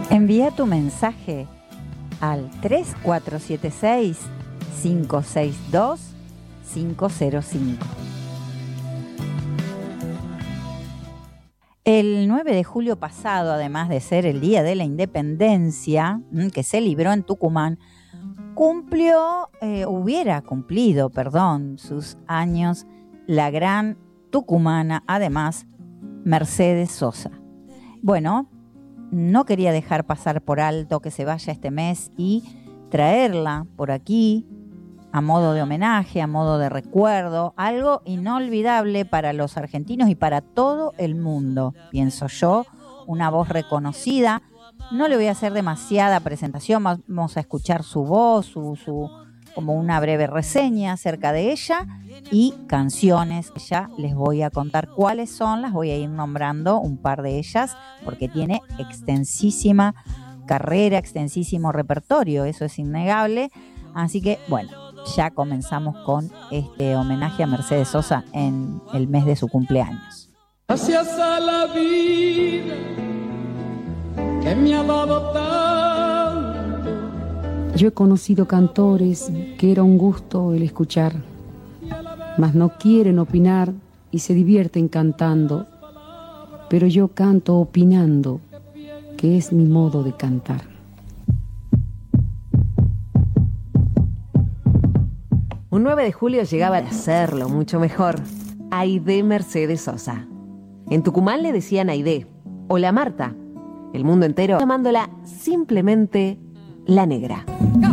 Envía tu mensaje al 3476-562-505. El 9 de julio pasado, además de ser el Día de la Independencia, que se libró en Tucumán, hubiera cumplido sus años la gran tucumana, además, Mercedes Sosa. Bueno, no quería dejar pasar por alto que se vaya este mes y traerla por aquí a modo de homenaje, a modo de recuerdo, algo inolvidable para los argentinos y para todo el mundo, pienso yo, una voz reconocida. No le voy a hacer demasiada presentación, vamos a escuchar su voz, como una breve reseña acerca de ella y canciones que ya les voy a contar cuáles son, las voy a ir nombrando un par de ellas porque tiene extensísima carrera, extensísimo repertorio, eso es innegable. Así que bueno, ya comenzamos con este homenaje a Mercedes Sosa en el mes de su cumpleaños. Gracias a la vida que me ha dado tanto. Yo he conocido cantores que era un gusto el escuchar, mas no quieren opinar y se divierten cantando, pero yo canto opinando, que es mi modo de cantar. Un 9 de julio llegaba a hacerlo mucho mejor. Aide Mercedes Sosa. En Tucumán le decían Aide o la Marta. El mundo entero llamándola simplemente la Negra.